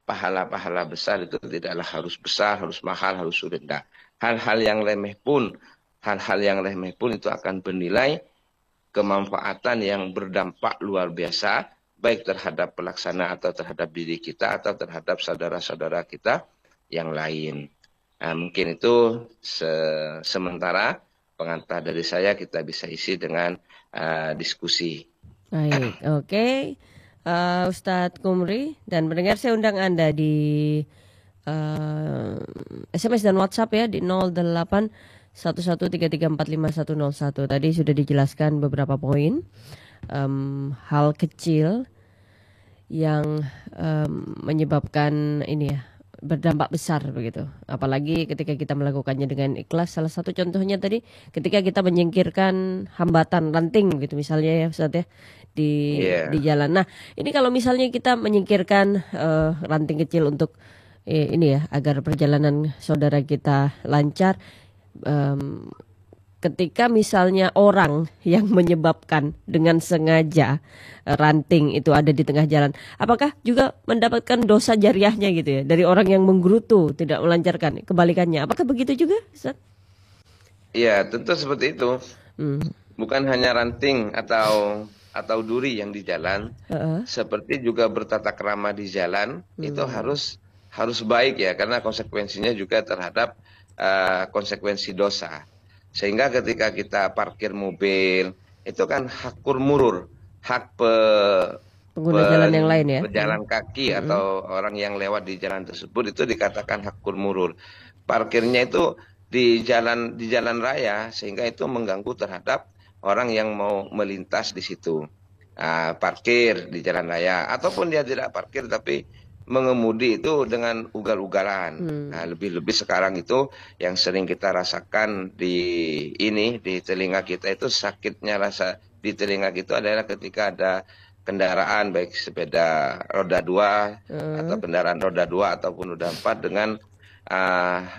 pahala-pahala besar itu tidaklah harus besar, harus mahal, harus sulit. Nah, hal-hal yang remeh pun, itu akan bernilai kemanfaatan yang berdampak luar biasa, baik terhadap pelaksana atau terhadap diri kita atau terhadap saudara-saudara kita yang lain. Nah, mungkin itu sementara pengantar dari saya, kita bisa isi dengan diskusi. Baik, oke. Ustadz Kumri dan pendengar, saya undang Anda di SMS dan WhatsApp ya di 081133450101. Tadi sudah dijelaskan beberapa poin, hal kecil yang menyebabkan ini ya, berdampak besar begitu. Apalagi ketika kita melakukannya dengan ikhlas. Salah satu contohnya tadi ketika kita menyingkirkan hambatan ranting gitu misalnya ya Ustaz ya di jalan. Nah, ini kalau misalnya kita menyingkirkan ranting kecil untuk ini ya agar perjalanan saudara kita lancar, ketika misalnya orang yang menyebabkan dengan sengaja ranting itu ada di tengah jalan, apakah juga mendapatkan dosa jariahnya gitu ya dari orang yang menggerutu tidak melancarkan, kebalikannya apakah begitu juga Ustaz? Iya, tentu seperti itu. Bukan hanya ranting atau duri yang di jalan, seperti juga bertata krama di jalan itu harus baik ya, karena konsekuensinya juga terhadap konsekuensi dosa. Sehingga ketika kita parkir mobil, itu kan hak kurmurur, hak Pengguna jalan yang lain ya. pejalan kaki atau orang yang lewat di jalan tersebut itu dikatakan hak kurmurur. Parkirnya itu di jalan raya, sehingga itu mengganggu terhadap orang yang mau melintas di situ. Parkir di jalan raya, ataupun dia tidak parkir tapi mengemudi itu dengan ugal-ugalan. Nah, lebih-lebih sekarang itu yang sering kita rasakan di telinga kita itu, sakitnya rasa di telinga itu adalah ketika ada kendaraan baik sepeda roda 2 atau kendaraan roda 2 ataupun roda 4 dengan